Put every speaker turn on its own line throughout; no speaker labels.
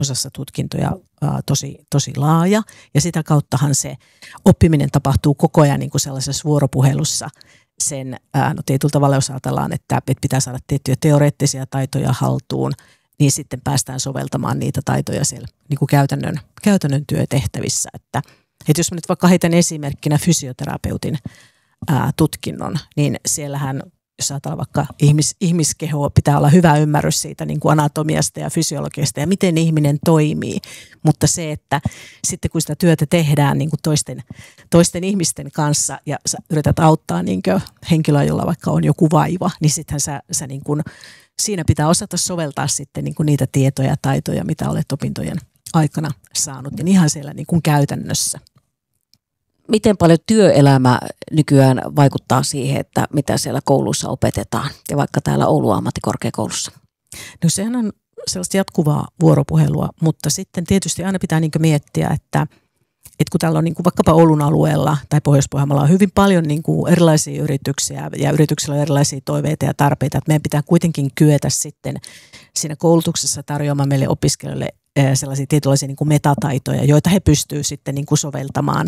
osassa tutkintoja tosi laaja. Ja sitä kauttahan se oppiminen tapahtuu koko ajan niin kuin sellaisessa vuoropuhelussa. Sen tietyllä tavalla, jos ajatellaan, että pitää saada tiettyjä teoreettisia taitoja haltuun, niin sitten päästään soveltamaan niitä taitoja siellä niin kuin käytännön työtehtävissä. Että jos mä nyt vaikka heitän esimerkkinä fysioterapeutin tutkinnon, niin siellähän, jos ajatellaan vaikka ihmiskehoa, pitää olla hyvä ymmärrys siitä niin kuin anatomiasta ja fysiologiasta ja miten ihminen toimii. Mutta se, että sitten kun sitä työtä tehdään niin kuin toisten ihmisten kanssa ja sä yrität auttaa niin kuin henkilöä, jolla vaikka on joku vaiva, niin sittenhän sä niin kuin, siinä pitää osata soveltaa sitten niin kuin niitä tietoja ja taitoja, mitä olet opintojen aikana saanut, niin ihan siellä niin kuin käytännössä.
Miten paljon työelämä nykyään vaikuttaa siihen, että mitä siellä koulussa opetetaan ja vaikka täällä Oulun ammattikorkeakoulussa?
No sehän on sellaista jatkuvaa vuoropuhelua, mutta sitten tietysti aina pitää niin kuin miettiä, että kun täällä on niin kuin vaikkapa Oulun alueella tai Pohjois-Pohjanmaalla on hyvin paljon niin kuin erilaisia yrityksiä ja yrityksillä on erilaisia toiveita ja tarpeita, että meidän pitää kuitenkin kyetä sitten siinä koulutuksessa tarjoamaan meille opiskelijoille sellaisia tietynlaisia niin kuin metataitoja, joita he pystyvät sitten niin kuin soveltamaan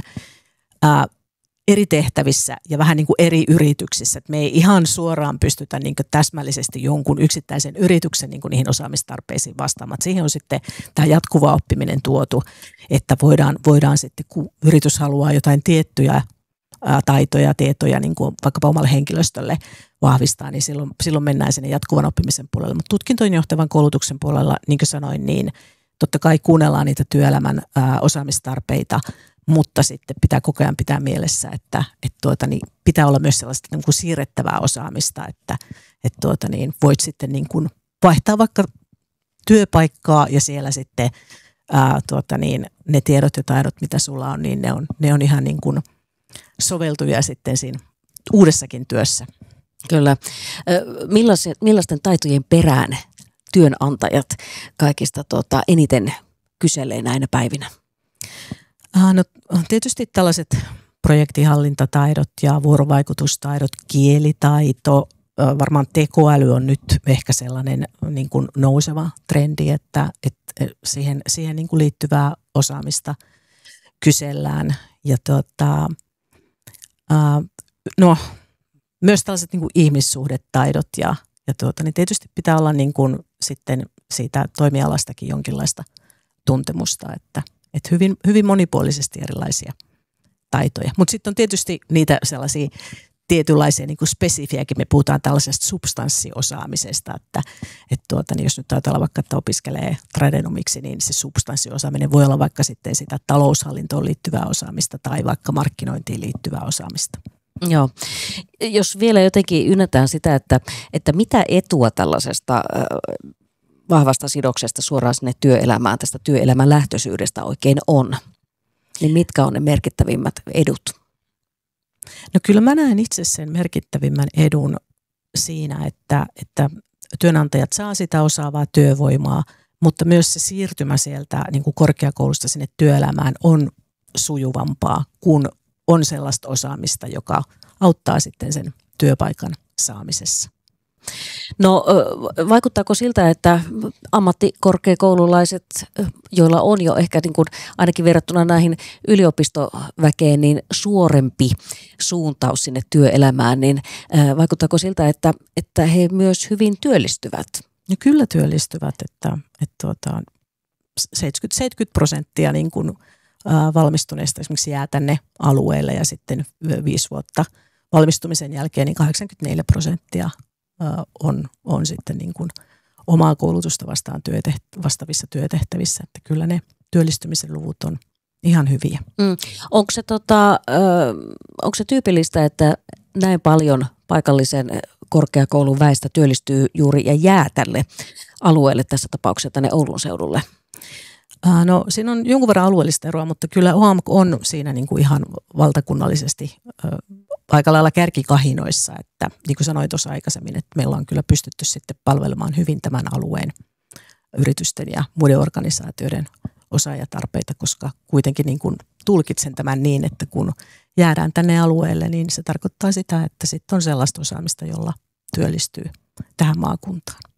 eri tehtävissä ja vähän niin kuin eri yrityksissä. Et me ei ihan suoraan pystytä niin kuin täsmällisesti jonkun yksittäisen yrityksen niin kuin niihin osaamistarpeisiin vastaamaan. Siihen on sitten tämä jatkuva oppiminen tuotu, että voidaan sitten, kun yritys haluaa jotain tiettyjä taitoja, tietoja niin kuin vaikkapa omalle henkilöstölle vahvistaa, niin silloin mennään sinne jatkuvan oppimisen puolelle. Mutta tutkintoon johtavan koulutuksen puolella, niin kuin sanoin, niin totta kai kuunnellaan niitä työelämän osaamistarpeita, mutta sitten pitää koko ajan pitää mielessä, että pitää olla myös sellaista niin kuin siirrettävää osaamista, että voit sitten niin kuin vaihtaa vaikka työpaikkaa ja siellä sitten ne tiedot ja taidot, mitä sulla on, niin ne on ihan niin kuin soveltuvia sitten siinä uudessakin työssä.
Kyllä. Millaisten taitojen perään työnantajat kaikista eniten kyselee näinä päivinä?
No, tietysti tällaiset projektihallintataidot ja vuorovaikutustaidot, kielitaito, varmaan tekoäly on nyt ehkä sellainen niin kuin nouseva trendi, että siihen niin kuin liittyvää osaamista kysellään. Ja myös tällaiset niin kuin ihmissuhdetaidot ja niin tietysti pitää olla niin kuin sitten siitä toimialastakin jonkinlaista tuntemusta, että hyvin, hyvin monipuolisesti erilaisia taitoja. Mutta sitten on tietysti niitä sellaisia tietynlaisia niin kuin spesifiäkin. Me puhutaan tällaisesta substanssiosaamisesta, että jos nyt ajatellaan vaikka, että opiskelee tradenomiksi, niin se substanssiosaaminen voi olla vaikka sitten sitä taloushallintoon liittyvää osaamista tai vaikka markkinointiin liittyvää osaamista.
Joo. Jos vielä jotenkin ynnätään sitä, että mitä etua tällaisesta vahvasta sidoksesta suoraan sinne työelämään, tästä työelämän lähtöisyydestä oikein on, niin mitkä on ne merkittävimmät edut?
No kyllä mä näen itse sen merkittävimmän edun siinä, että työnantajat saa sitä osaavaa työvoimaa, mutta myös se siirtymä sieltä niin kuin korkeakoulusta sinne työelämään on sujuvampaa, kun on sellaista osaamista, joka auttaa sitten sen työpaikan saamisessa.
No vaikuttaako siltä, että ammattikorkeakoululaiset, joilla on jo ehkä niin kuin ainakin verrattuna näihin yliopistoväkeen niin suorempi suuntaus sinne työelämään, niin vaikuttaako siltä, että he myös hyvin työllistyvät?
No kyllä työllistyvät, että 70% niin kuin valmistuneista esimerkiksi jää tänne alueelle ja sitten 5 vuotta valmistumisen jälkeen niin 84% on sitten niin kuin omaa koulutusta vastaavissa työtehtävissä, että kyllä ne työllistymisen luvut on ihan hyviä.
Onko se tyypillistä, että näin paljon paikallisen korkeakoulun väestä työllistyy juuri ja jää tälle alueelle tässä tapauksessa tänne Oulun seudulle?
No siinä on jonkun verran alueellista eroa, mutta kyllä OAMK on siinä niin kuin ihan valtakunnallisesti aika lailla kärkikahinoissa, että niin kuin sanoin tuossa aikaisemmin, että meillä on kyllä pystytty sitten palvelemaan hyvin tämän alueen yritysten ja muiden organisaatioiden osaajatarpeita, koska kuitenkin niin kuin tulkitsen tämän niin, että kun jäädään tänne alueelle, niin se tarkoittaa sitä, että sitten on sellaista osaamista, jolla työllistyy tähän maakuntaan.